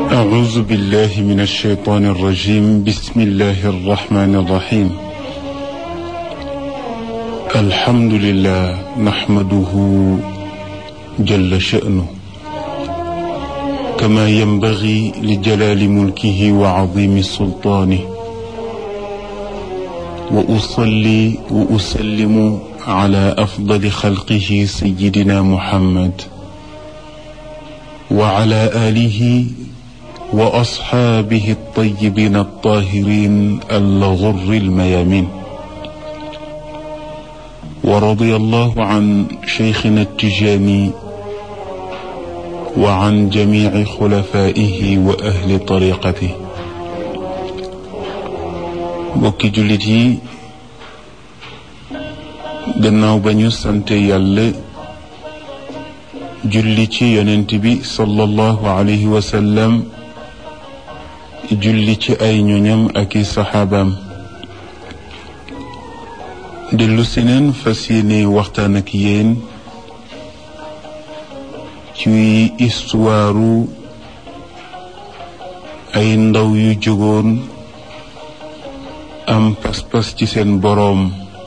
أعوذ بالله من الشيطان الرجيم. بسم الله الرحمن الرحيم. الحمد لله نحمده جل شأنه كما ينبغي لجلال ملكه وعظيم سلطانه، وأصلي وأسلم على أفضل خلقه سيدنا محمد وعلى آله وأصحابه الطيبين الطاهرين الغر الميامين، ورضي الله عن شيخنا التجاني وعن جميع خلفائه وأهل طريقته. bokki jullit yi, gannaaw ba ñu sante yàlla julli ci yonent bi sallallahu alayhi wa sallam, julli ci ay ñoñam ak i saxaabaam, dellu si neen fas yéene waxtaan ak yéen ci istuwaaru ay ndaw yu jógoon am pas-pas ci seen boroom.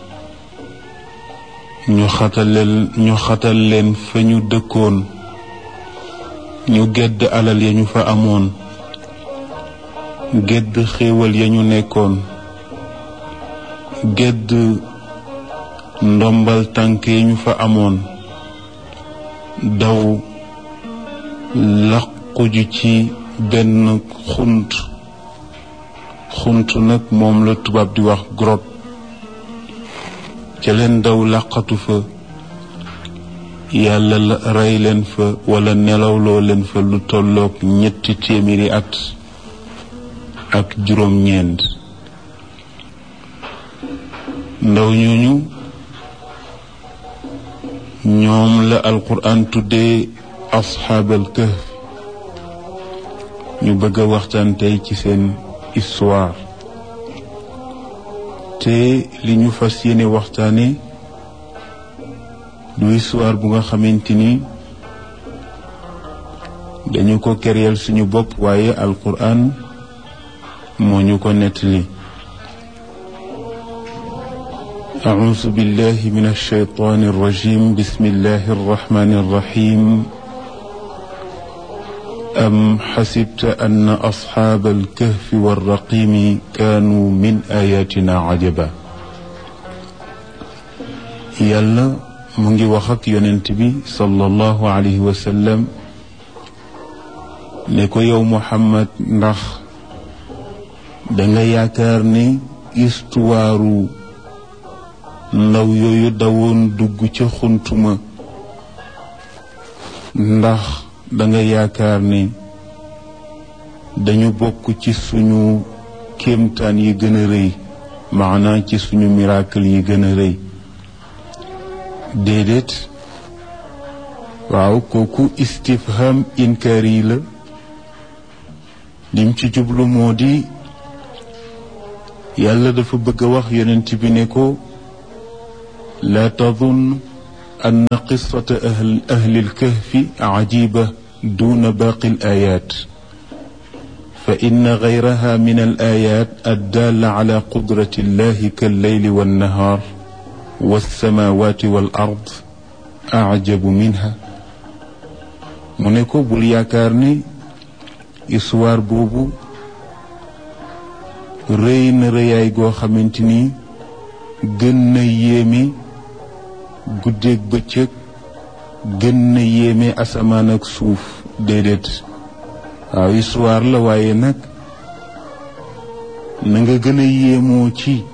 ñu xatal leen fa ñu dëkkoon, ñu gedd alal ya ñu fa amoon, gedd xéewal ya ñu nekkoon, gedd ndombal tànk ya ñu fa amoon, daw làquju ci benn xunt nag moom la tubaab di wax grotte, ca leen daw làqatu fa, yàlla la rey leen fa wala nelawloo leen fa lu tolloog 300 at ak juróom-ñeent. ndaw ñooñu ñoom la alquran tuddee asxaabal kahf. ñu bëgg a waxtaan tey ci seen histoire, te li ñu fas yéene waxtaane du histoire bu nga xamante ni dañu ko kéréel suñu bopp, waaye alquran moo ñu ko nettali. أعوذ بالله من الشيطان الرجيم. بسم الله الرحمن الرحيم. أم حسبت أن أصحاب الكهف والرقيم كانوا من آياتنا عجبا. يلا منجي وخك يننتبي صلى الله عليه وسلم نكو يوم محمد نخ دنگا ياكارني استوارو ndaw yooyu dawoon dugg ca xuntuma, ndax danga yaakaar ni dañu bokk ci suñu kéemtaan yi gën a rëy, maanaa ci suñu miracle yi gën a rëy. déedéet. waaw, kooku istifham inkaari la. lim ci jublu moo di yàlla dafa bëgg a wax yonent bi ne ko لا تظن أن قصة أهل الكهف عجيبة دون باقي الآيات، فإن غيرها من الآيات الدالة على قدرة الله كالليل والنهار والسماوات والأرض أعجب منها. منكو بولياكارني إسوار بوبو رين رياي غو خامتيني gën na yéeme guddeeg bëccëg, gën na yéeme asamaan ak suuf. déedéet. waaw, histoire la, waaye nag na nga gën a yéemoo ci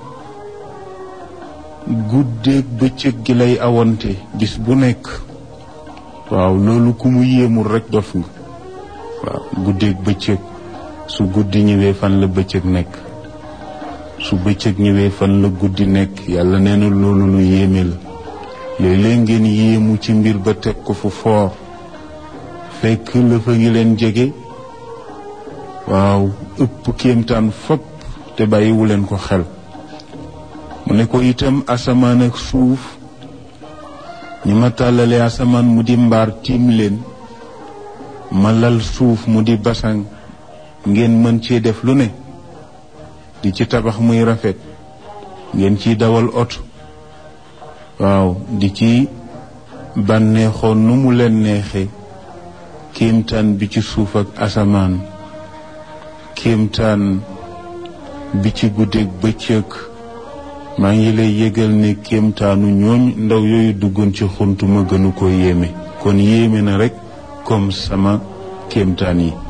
guddeeg bëccëg gi lay awante gis bu nekk. waaw, loolu ku mu yéemul rekk dof nga. waaw, guddeeg bëccëg, su guddi ñëwee fan la bëccëg nekk, su bëccëg ñëwee fan la guddi nekk. yàlla nee na loolu lu yéeme la. léeg-léeg ngeen yéemu ci mbir ba teg ko fu foor, fekk la fa ngi leen jege. waaw, ëpp kéemtaan fopp te bàyyiwu leen ko xel. mu ne ko itam asamaan ak suuf, ñi ma tàllalee asamaan mu di mbaar tiim leen, ma lal suuf mu di basang ngeen mën cee def lu ne, di ci tabax muy rafet, ngeen ciy dawal oto, waaw di ci bànneexoon nu mu leen neexe, kéemtaan bi ci suuf ak asamaan, kéemtaan bi ci guddeeg bëccëg, maa ngi lay yëgal ne kéemtaanu ñooñ ndaw yooyu duggoon ci xunt ma gënu ko yéeme. kon yéeme na rekk comme sama kéemtaan yi.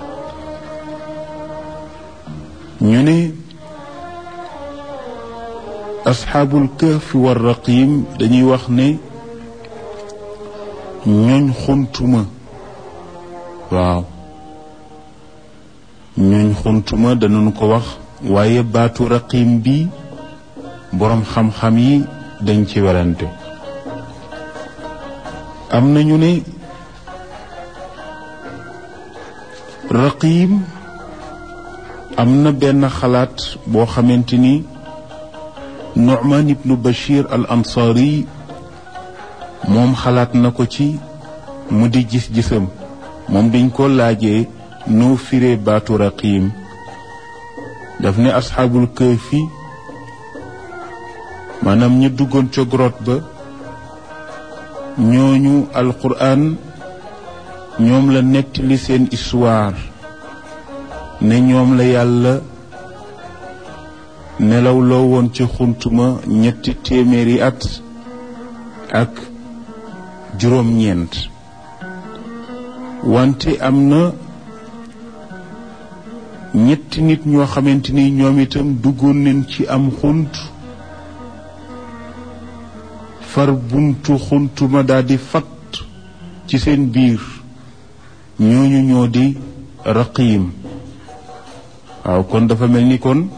ñu ne asxaabul kahf war raqim dañuy wax ne ñooñ xuntuma, waaw ñooñ xuntuma danañu ko wax, waaye baatu raqim bi boroom xam-xam yi dañ ci werante. am nañu ne raqim am na benn xalaat boo xamante ni Nu'man ibnu Bashir al Ansari moom xalaat na ko ci, mu di gis-gisam. moom dañ ko laajee noo firee baatu raqim, daf ne asxaabul kahfi maanaam ñu duggoon ca grotte ba, ñooñu alquran ñoom la nettali seen histoire ne ñoom la yàlla nelaw loo woon ca xuntuma 300 at ak juróom-ñeent. wante am na ñetti nit ñoo xamante ni ñoom itam duggoon nañ ci am xunt, far buntu xuntuma daldi fat ci seen biir. ñooñu ñoo di raqim. waaw kon dafa mel ni kon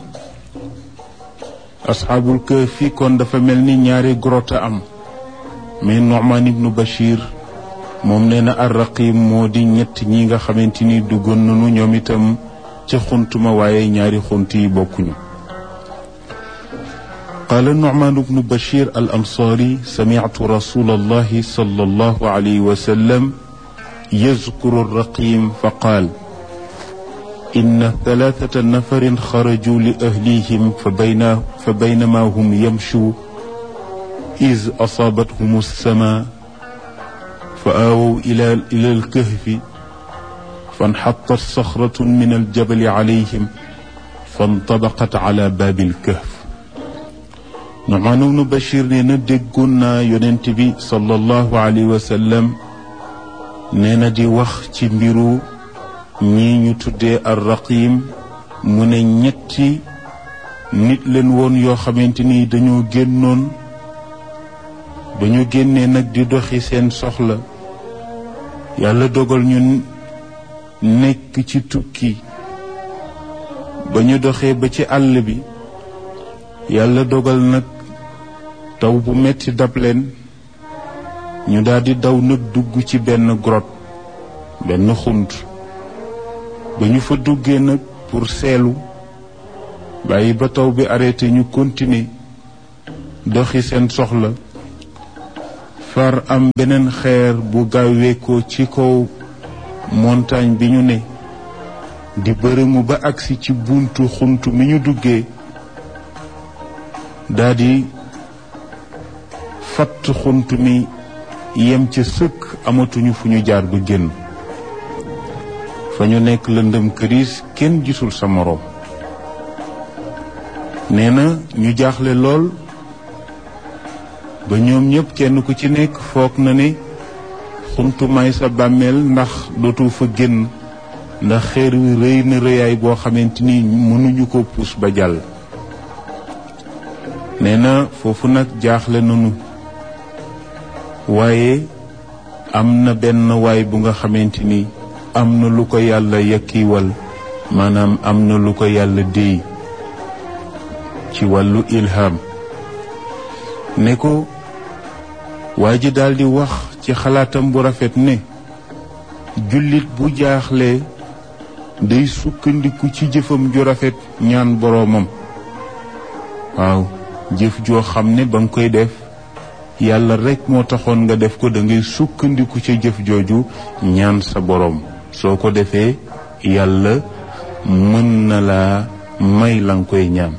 asxaabul kahfi kon dafa mel ni ñaari grotte am, mais Nu'man ibnu Bashir moom nee na ar raqim moo di ñett ñi nga xamante ni duggoon nañu ñoom itam ca xuntuma, waaye ñaari xunt yi bokkuñu. qaala Nu'man ibnu Bashir al Ansari sami'tu rasulallahi sallallahu alayhi wa sallam yazkuru ar-raqim fa qaal inna 3 nafarin xaraju li ahlihim fa baynama hum yamshu iz asaabathum as-samaa fa aawaw ila al-kahfi fanxattat saxratun min al-jabali alayhim fantabaqat ala baabi al-kahf. Nu'man ibnu Bashir nee na déggoon naa yonent bi sallallahu alayhi wa sallam nee na di wax ci mbiru ñii ñu tuddee ar-raqim, mu ne ñetti nit leen woon yoo xamante ni dañoo génnee nag di doxi seen soxla. yàlla dogal ñu nekk ci tukki, ba ñu doxee ba ci àll bi, yàlla dogal nag taw bu metti dab leen, ñu daldi daw nag dugg ci benn grotte, benn xunt. ba ñu fa duggee nag pour seelu, bàyyi ba taw bi arrêté ñu continuer doxi seen soxla, far am beneen xeer bu gaaweekoo ci kaw montagne bi ñu ne di bërëmu ba agsi ci buntu xunt mi ñu duggee, daldi fatt xunt mi yem ca sëkk, amatuñu fu ñu jaar ba génn. fa ñu nekk lëndëm këriis, kenn gisul sa moroom. nee na ñu jaaxle lool ba ñoom ñëpp kenn ku ci nekk foog na ne xuntu may sa bàmmeel ndax dootu fa génn, ndax xeer wi rëy na rëyaay boo xamante ni mënuñu ko puus ba jàll. nee na foofu nag jaaxle nañu, waaye am na benn waay bu nga xamante ni am na lu ko yàlla yakkiwal, maanaam am na lu ko yàlla déy ci wàllu ilham. ne ko waa ji daldi wax ci xalaatam bu rafet ne jullit bu jaaxlee day sukkandiku ci jëfam ju rafet ñaan boroomam. waaw jëf joo xam ne ba nga koy def yàlla rekk moo taxoon nga def ko, da ngay sukkandiku ca jëf jooju ñaan sa boroom. soo ko defee yàlla mën na laa may la nga koy ñaan.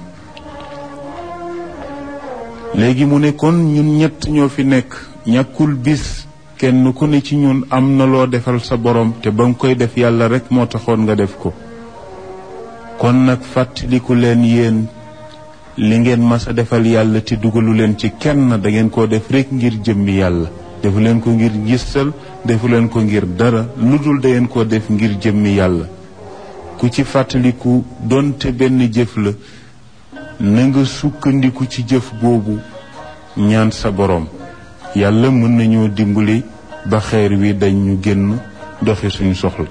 léegi mu ne kon ñun ñett ñoo fi nekk, ñàkkul bis kenn ku ne ci ñun am na loo defal sa borom te ba nga koy def yàlla rekk moo taxoon nga def ko. kon nag fàttaliku leen yéen li ngeen mas a defal yàlla te dugalu leen ci kenn, da ngeen koo def rekk ngir jëmmi yàlla. defu leen ko ngir gisal, defu leen ko ngir dara, lu dul da ngeen koo def ngir jëmmi yàlla. ku ci fàttaliku donte benn jëf la, na nga sukkandiku ci jëf boobu ñaan sa borom. yàlla mën nañoo dimbali ba xeer wi dañ ñu génn doxi suñu soxla.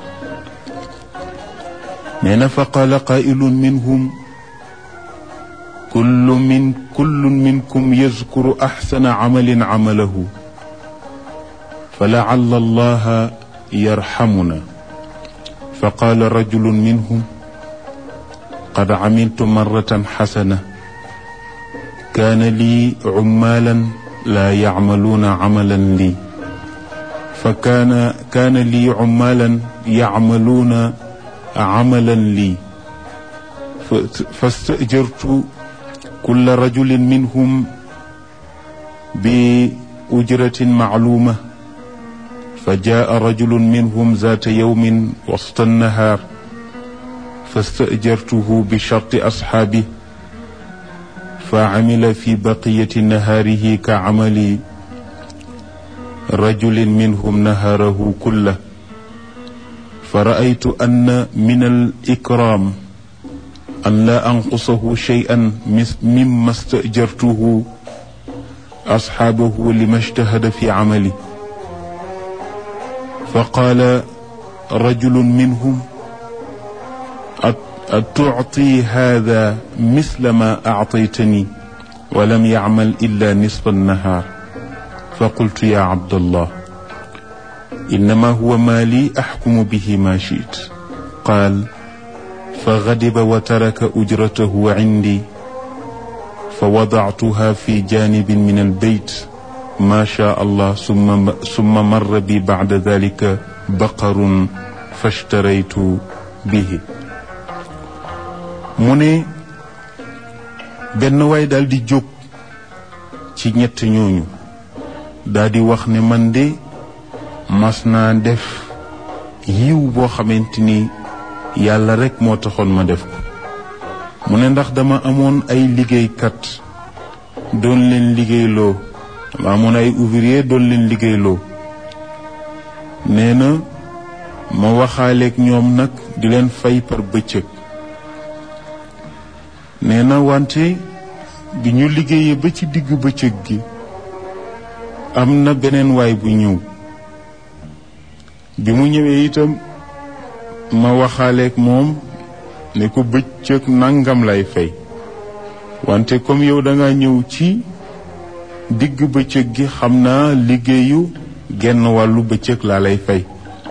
nee na fa qaala qaa'ilun minhum kullun minkum yazkuru axsana camalin camalahu fa lacalla allaha yarxamuna. fa qaala rajulun minhum qad camiltu marratan xasana kaana lii cumaalan laa yacmaluuna camalan lii fa kaana lii cumaalan yacmaluuna camalan lii fastajartu kulla rajulin minhum bi ujratin macluuma fa jaa rajulun minhum zaata yawmin wasta annahaar fastajartuhu bi sharti asxaabi fa camila fi baqiyati nahaarihi ka camali rajulin minhum nahaarahu kullah fa ra'aytu anna min al-ikraam an laa anqusahu shay'an mimma stajartuhu asxaabahu lima ijtahada fi camali fa qaala rajulun minhum atucti haada misla ma actaytani wa lam yacmal illa nisfa annahaar fa qultu ya cabdallah innama huwa maali axkumu bihi ma shiit qaal fa gadiba wa taraka ujratahu cindi fa wadactuha fi janibin min albeyt ma shaa allah summa marra bi bacda dalika baqarun fashtaraytu bihi. mu ne benn waay daal di jóg ci ñett ñooñu daal di wax ne man de mas naa def yiw boo xamante ni yàlla rekk moo taxoon ma def ko. mu ne ndax dama amoon ay liggéeykat doon leen liggéeyloo, dama amoon ay ouvrier doon leen liggéeyloo. nee na ma waxaaleeg ñoom nag di leen fay par bëccëg. nee na wante bi ñu liggéeyee ba ci digg bëccëg gi am na beneen waay bu ñëw. bi mu ñëwee itam ma waxaaleeg moom ne ko bëccëg nangam lay fay, wante comme yow da nga ñëw ci digg bëccëg gi xam naa liggéeyu genn wàllu bëccëg laa lay fay.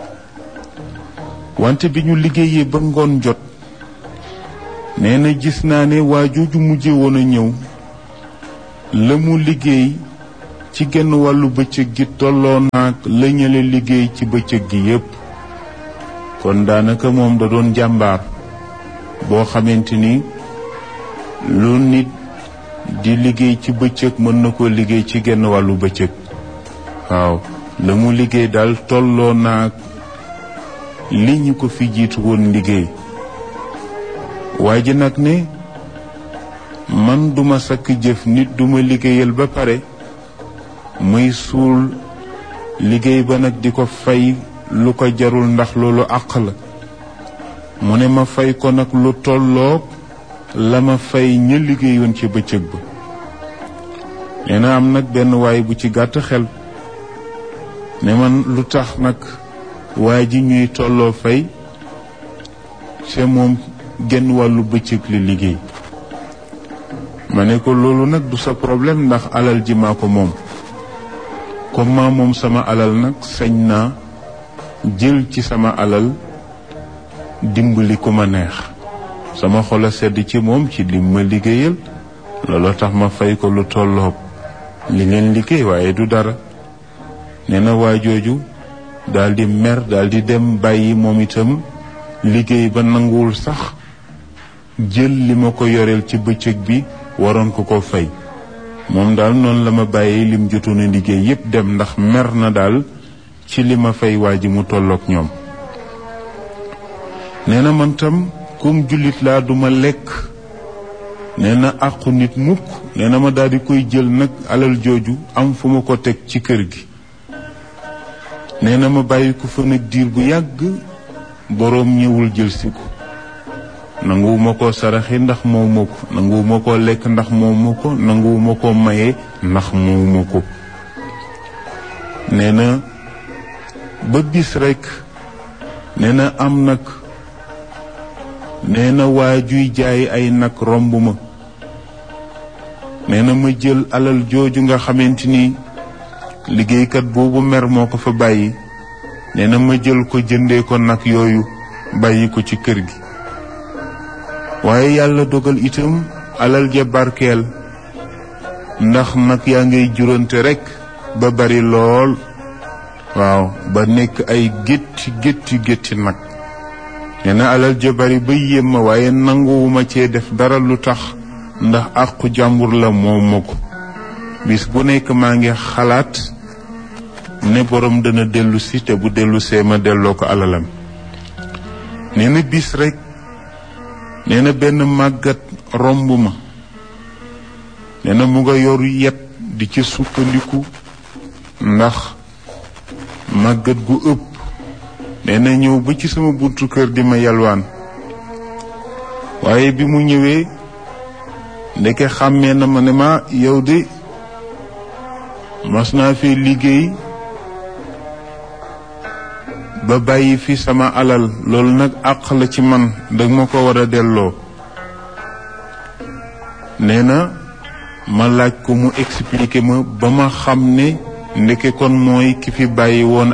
wante bi ñu liggéeyee ba ngoon jot nee na gis naa ne waa jooju mujje woon a ñëw la mu liggéey ci genn wàllu bëccëg gi tolloo naag la ñële liggéey ci bëccëg gi yépp. kon daanaka moom da doon jàmbaar boo xamante ni lu nit di liggéey ci bëccëg mën na koo liggéey ci genn wàllu bëccëg. waaw la mu liggéey daal tolloo naag li ñu ko fi jiitu woon liggéey. waa ji nag ne man duma sakk jëf nit duma liggéeyal ba pare muy suul liggéey ba nag di ko fay lu ko jarul ndax loolu àq la. mu ne ma fay ko nag lu tolloog la ma fay ña liggéeyoon ci bëccëg ba. nee na am nag benn waay bu ci gàtt xel ne man lu tax nag waa ji ñuy tolloo fay te moom genn wàllu bëccëg li liggéey. ma ne ko loolu nag du sa problème ndax alal ji maa ko moom. comme maa moom sama alal nag sañ naa jël ci sama alal dimbali ku ma neex. sama xol a sedd ci moom ci li ma liggéeyal looloo tax ma fay ko lu tolloog li ngeen liggéey waaye du dara. nee na waa jooju daal di mer daal di dem bàyyi moom itam liggéey ba nanguwul sax jël li ma ko yoreel ci bëccëg bi waroon ko fay moom daal noonu la ma bàyyee lim jotoon a liggéey yépp dem ndax mer na daal ci li ma fay waa ji mu tolloog ñoom. nee na man tam comme jullit laa duma lekk nee na àqu nit mukk. nee na ma daal di koy jël nag alal jooju am fu ma ko teg ci kër gi. nee na ma bàyyi ko fa nag diir bu yàgg boroom ñëwul jël si ko. nanguwuma koo saraxi ndax moomuma ko nanguwuma koo lekk ndax moomuma ko nanguwuma koo maye ndax moomuma ko. nee na ba bis rekk nee na am nag nee na waa juy jaay ay nag romb ma. nee na ma jël alal jooju nga xamante ni liggéeykat boobu mer moo ko fa bàyyi. nee na ma jël ko jëndee ko nag yooyu bàyyi ko ci kër gi. waaye yàlla dogal itam alal ja barkeel ndax nag yaa ngay jurante rekk ba bari lool. waaw ba nekk ay gétti nag. nee na alal ja bari ba yéem ma waaye nanguwuma cee def dara lu tax ndax àqu jàmbur la moom ma ko. bis bu nekk maa ngi xalaat ne borom dana dellu si te bu dellu see ma delloo ko alalam. nee na bis rekk nee na benn màggat romb ma. nee na mu nga yor yet di ci sukkandiku ndax màggat gu ëpp. nee na ñëw ba ci sama buntu kër di ma yalwaan. waaye bi mu ñëwee ndeke xàmmee na ma ne ma yow de mas naa fi liggéey ba bàyyi fi sama alal loolu nag àq la ci man dag ma ko war a delloo. nee na ma laaj ko mu expliquer ma ba ma xam ne ndeke kon mooy ki fi bàyyi woon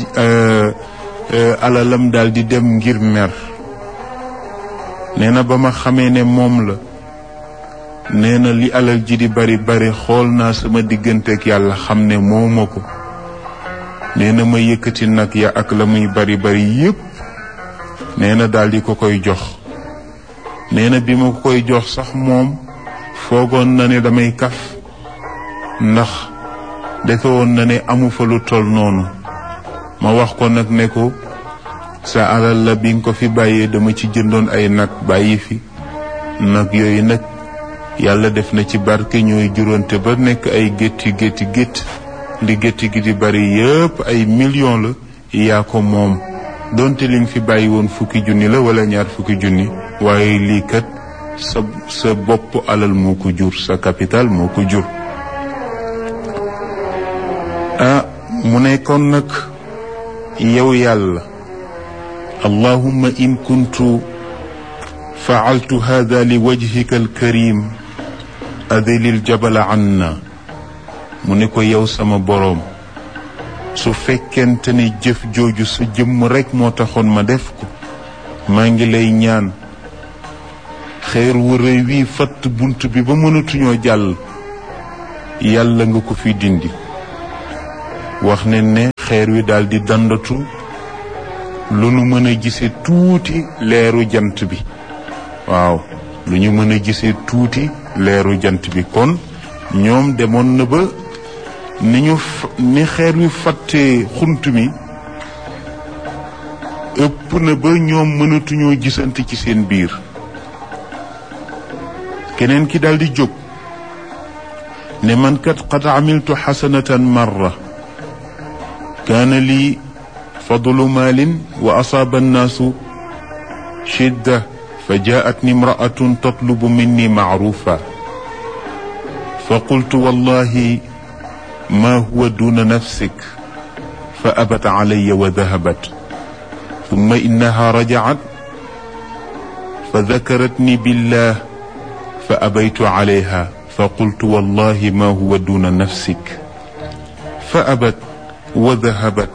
alalam daal di dem ngir mer. nee na ba ma xamee ne moom la nee na li alal ji di bari xool naa sama digganteeg yàlla xam ne mooma ko. nee na ma yëkkati nag ya ak la muy bari yépp nee na daal di ko koy jox. nee na bi ma ko koy jox sax moom foogoon na ne damay kaf ndax defe woon na ne amu fa lu toll noonu. ma wax ko nag ne ko sa alal la bi nga ko fi bàyyee dama ci jëndoon ay nag bàyyi fi. nag yooyu nag yàlla def na ci barke ñooy juróonte ba nekk ay gétt li gétt gi di bari yépp ay millions la. yaa ko moom donte li nga fi bàyyi woon 10 junni la wala 20 junni waaye lii kat sa bopp alal moo ko jur sa capital moo ko jur. mu ne kon nag yow yàlla allahumma in kuntu fa'altu hadha li wajhika alkarim adilil jabala anna. mu ne ko yow sama boroom su fekkente ne jëf jooju sa jëmm rekk moo taxoon ma def ko maa ngi lay ñaan xeer wu rëy wii fatt bunt bi ba mënatuñoo jàll yàlla nga ko fi dindi. wax ne xeer wi daal di dandatu lu nu mën a gise tuuti leeru jant bi. waaw lu ñu mën a gise tuuti leeru jant bi. kon ñoom demoon na ba ni xeer wi fàttee xunt mi ëpp na ba ñoom mënatuñoo gisante ci seen biir. keneen ki daal di jóg ne man kat qad amiltu xasanatan marra kaana lii fadlu maalin wa asaaba annaasu shidda fa jaatni imraatun tatlubu minni macrufa fa qultu wallahi ma huwa duna nafsik fa abat calaya wa dahabat thumma innaha rajacat fa dakaratni billah fa abaytu calayha fa qultu wallahi ma huwa duna nafsik fa abat wa dahabat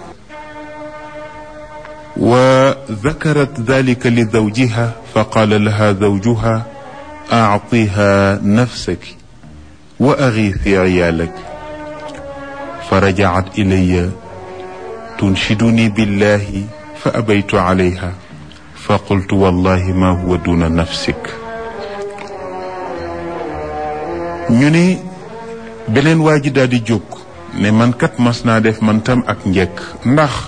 wa dakarat dalika li zawjiha fa qaala laha zawjuha actiha nafsaki wa agiithi ciyaalak fa rajacat ilaya tunshiduni billahi fa abaytu calayha fa qultu wallahi ma huwa duna nafsik. ñu ne beneen waa ji daal di jóg ne man kat mas naa def man tam ak njekk, ndax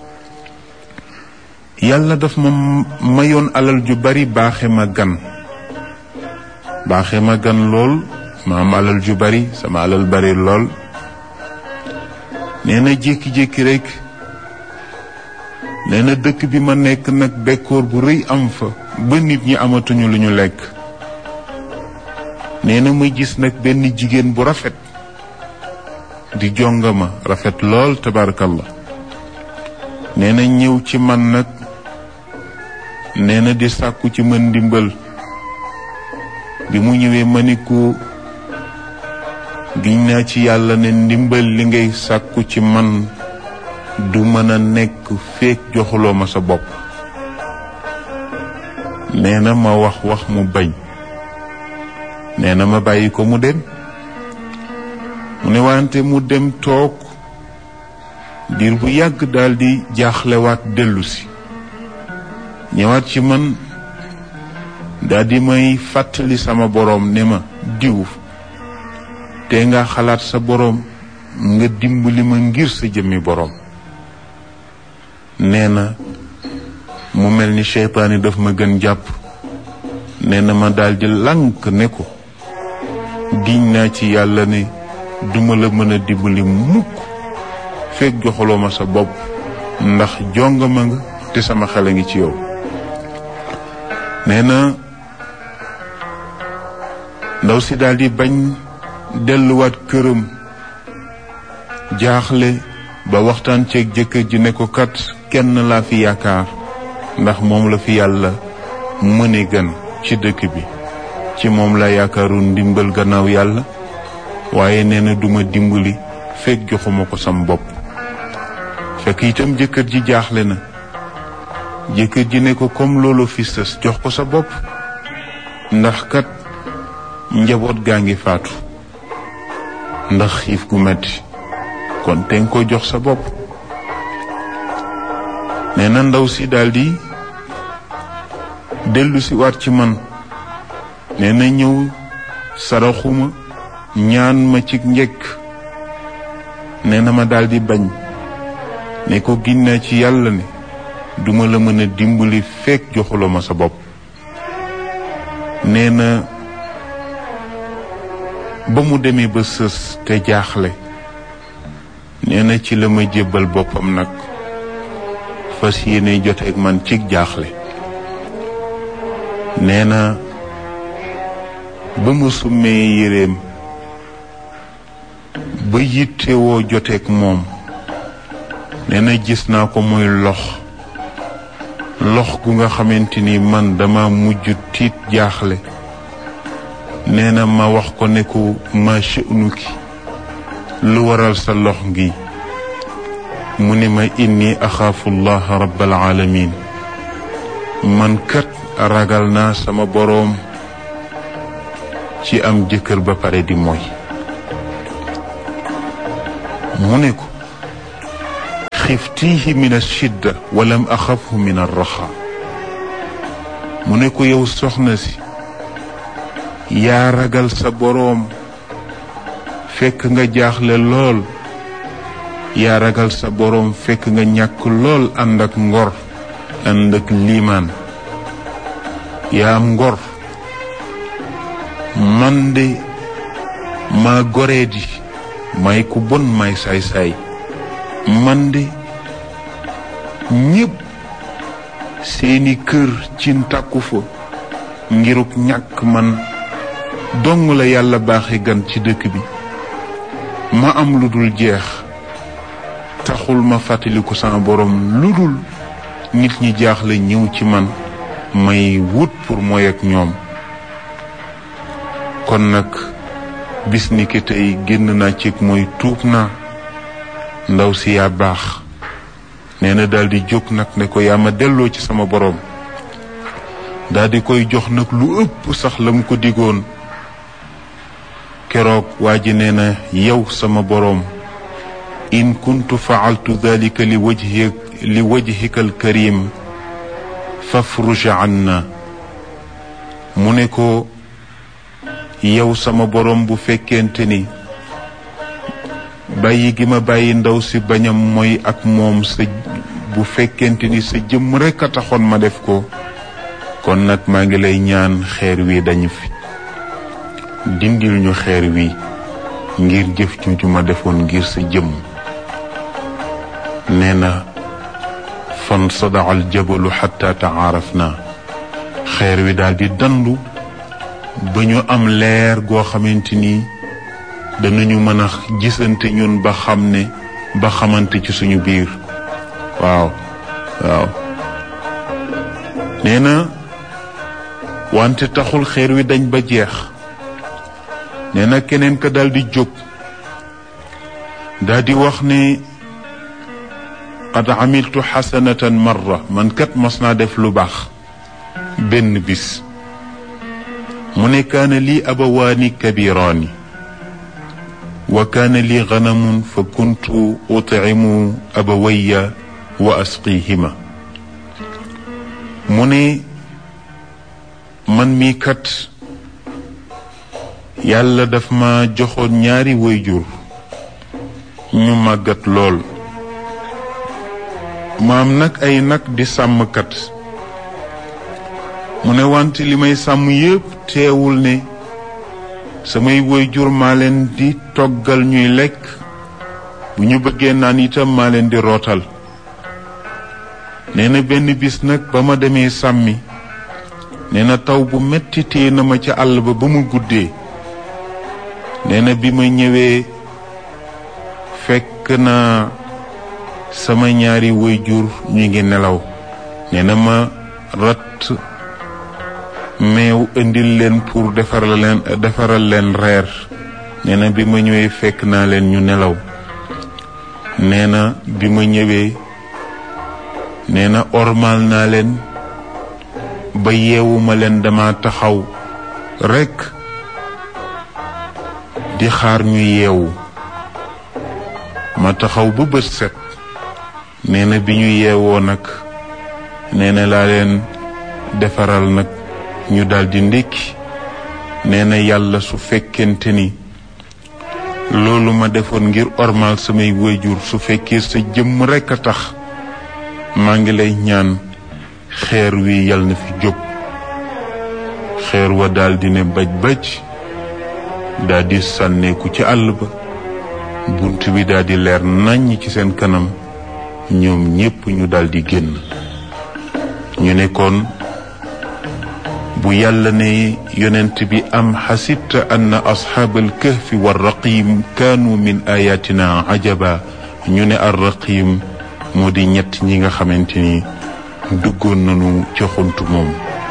yàlla daf ma mayoon alal ju bari baaxe ma gan lool, ma am alal ju bari, sama alal bari lool. nee na jékki-jékki rek nee na dëkk bi ma nekk nag bekkoor bu rëy am fa ba nit ñi amatuñu lu ñu lekk. nee na muy gis nag benn jigéen bu rafet di jongama rafet lool tabarakallah. nee na ñëw ci man nag nee na di sàkku ci man ndimbal. bi mu ñëwee ma ni ko giñ naa ci yàlla ne ndimbal li ngay sàkku ci man du mën a nekk feek joxuloo ma sa bopp. nee na ma wax mu bañ. nee na ma bàyyi ko mu dem. mu ne wante mu dem toog diir bu yàgg daldi jaaxlewaat dellusi ñëwaat ci man daldi may fàttali sama boroom ne ma diw te nga xalaat sa boroom nga dimbali ma ngir sa jëmmi boroom. nee na mu mel ni seytaane daf ma gën jàpp. nee na ma daldi lànk ne ko giñ naa ci yàlla ne duma la mën a dimbali mukk fekk joxaloo ma sa bopp, ndax jongama nga te sama xel a ngi ci yow. nee na ndaw si daldi bañ delluwaat këram jaaxle ba waxtaan ceeg jëkkër ji ne ko kat kenn laa fi yaakaar, ndax moom la fi yàlla mëne gën ci dëkk bi, ci moom la yaakaaru ndimbal gannaaw yàlla, waaye nee na duma dimbali fekk joxuma ko sam bopp. fekk itam jëkkër ji jaaxle na. jëkkër ji ne ko comme loolu fi sës jox ko sa bopp, ndax kat njaboot gaa ngi faatu ndax xiif gu metti, kon te nga ko jox sa bopp. nee na ndaw si daldi dellu si waat ci man. nee na ñëw saraxuma ñaan ma ci njëkk. nee na ma daldi bañ ne ko ginnaa ci yàlla ne duma la mën a dimbali fekk joxuloo ma sa bopp. nee na ba mu demee ba sës te jaaxle, nee na ci la ma jébbal boppam nag fas yéene joteeg man ci jaaxle. nee na ba mu summee yéreem ba yittewoo joteeg moom, nee na gis naa ko muy lox gu nga xamante ni man dama mujj tiit jaaxle. nee na ma wax ko ne ko ma sha'nuki, lu waral sa lox ngi. mu ne ma inni axaafu llaha rabbal alamin, man kat ragal naa sama boroom ci am jëkkër ba pare di mooy. mu ne ko xiftihi min ashidda walam axafhu min arraxa. mu ne ko yow soxna si yaa ragal sa boroom fekk nga jaaxle lool, yaa ragal sa boroom fekk nga ñàkk lool ànd ak ngor ànd ak liimaan. yaa am ngor. man de maa goree di may ku bon may saay-saay. man de ñépp seeni kër cin tàkku fa ngiruk ñàkk man dong la yàlla baaxe gan ci dëkk bi. ma am lu dul jeex taxul ma fàttaliku sama borom lu dul nit ñi jaaxle ñëw ci man may wut pour mooy ak ñoom. kon nag bis ni ki tey génn naa ci mooy tuub naa. ndaw si yaa baax. nee na daldi jóg nag ne ko yaa ma delloo ci sama borom. daldi koy jox nag lu ëpp sax la mu ko digoon. keroog waa ji nee na yow sama borom in kuntu faaltu dalika li wajhika alkarim fafruj anna mu ne ko yow sama borom bu fekkente ni bàyyi gi ma bàyyi ndaw si bañam mooy ak moom sa bu fekkente ni sa jëmm rekk a taxoon ma def ko kon nag maa ngi lay ñaan xeer wi dañu fi dindil ñu xeer wi ngir jëf ju ma defoon ngir sa jëmm nee na fan sadaa al jabalu xatta taarafna xeer wi daal di dandu ba ñu am leer goo xamante ni danañu mën a gisante ñun ba xam ne ba xamante ci suñu biir waaw nee na wante taxul xeer wi dañ ba jeex nee na keneen ka daal di jóg daal di wax ne qad amiltu xasanatan marra man kat mas naa def lu baax benn bis mu ne kaana lii abawaani kabiraani wa kaana lii ganamun fa kuntu utcimu abawaya wa asqihima mu ne man mii kat yàlla daf ma joxoon ñaari waajur ñu màggat lool maam nag ay nag di sàmmkat mu ne wante li may sàmm yépp teewul ne samay waajur maa leen di toggal ñuy lekk bu ñu bëggee naan itam maa leen di rootal nee na benn bis nag ba ma demee sàmmi nee na taw bu metti téye na ma ca àll ba ba mu guddee nee na bi ma ñëwee fekk na sama ñaari waajur ñu ngi nelaw nee na ma rat meew indil leen pour defaral leen reer nee na bi ma ñëwee fekk naa leen ñu nelaw nee na bi ma ñëwee nee na ormal naa leen ba yeewuma leen dama taxaw rekk di xaar ñu yeewu ma taxaw ba bët set nee na bi ñu yeewoo nag nee na laa leen defaral nag ñu daldi ndékki nee na yàlla su fekkente ni loolu ma defoon ngir ormal samay waajur su fekkee sa jëmm rekk a tax maa ngi lay ñaan xeer wi yal na fi jóg xeer wa daldi ne baj daldi sànneeku ci àll ba bunt bi daldi leer naññ ci seen kanam ñoom ñépp ñu daldi génn ñu ne kon bu yàlla ne yonent bi am xasibta anna asxaabal kahfi war raqim kaanu min ayatina ajaba ñu ne ar raqim moo di ñett ñi nga xamante ni duggoon nañu ca xuntu moom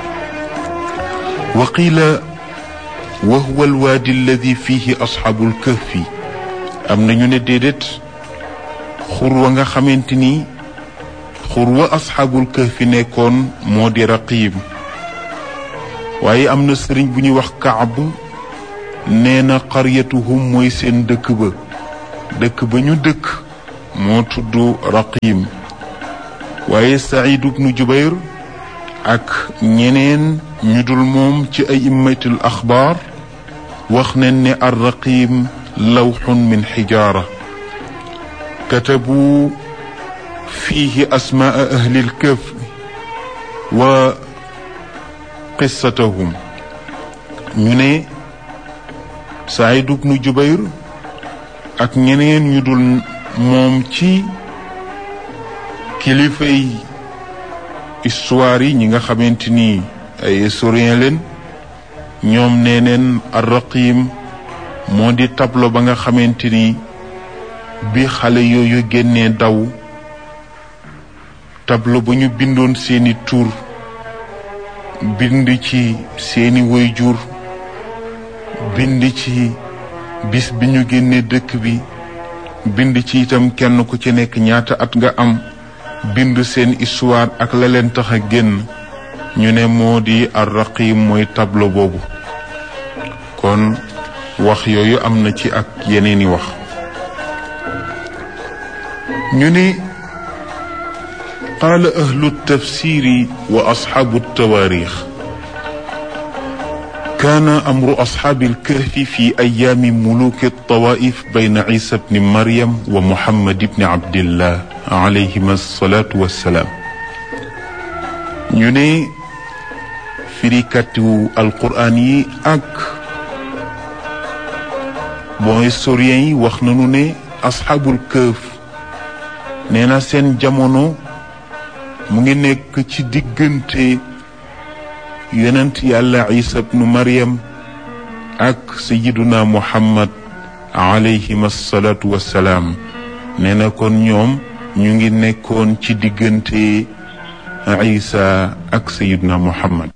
wa qiila wa huwa alwaadi alladi fihi asxaabul kahfi am na ñu ne déedéet xur wa nga xamante ni xur wa asxaabul kahfi nekkoon moo di raqim waaye am na sëriñ bu ñuy wax Kaab nee na qaryatuhum mooy seen dëkk ba ñu dëkk moo tudd Raqim waaye Saïd ibnu Jubayr ak ñeneen ñu dul moom ci ay immatul axbaar wax nañ ne ar Raqim lawxun min xijaara katabu fiihi asmaa ahlil kahf wa qissatahum ñu ne Saïd ibnu Jubayr ak ñeneen ñu dul moom ci kilifay histoire yi ñi nga xamante ni ay historien leen ñoom nee neen ar-Raqim moo di tableau ba nga xamante ni bi xale yooyu génnee daw tableau ba ñu bindoon seeni tur bind ci seeni waajur bind ci bis bi ñu génnee dëkk bi bind ci itam kenn ku ci nekk ñaata at nga am bind seen histoire ak la leen tax a génn ñu ne moo di ar-Raqim mooy tableau boobu kon wax yooyu am na ci ak yeneeni wax ñu ne قال أهل التفسير وأصحاب التواريخ كان أمر أصحاب الكهف في أيام ملوك الطوائف بين عيسى بن مريم ومحمد بن عبد الله عليهما الصلاة والسلام. ñu ne firikatu alquran yi ak historien yi wax nañu ne asxaabul këf nee na seen jamono mu ngi nekk ci diggante yonent yàlla Isa bnu Maryam ak sayiduna Muhammad alayhim assalatu wassalaam. nee na kon ñoom ñu ngi nekkoon ci diggante Isa ak sayiduna Muhammad.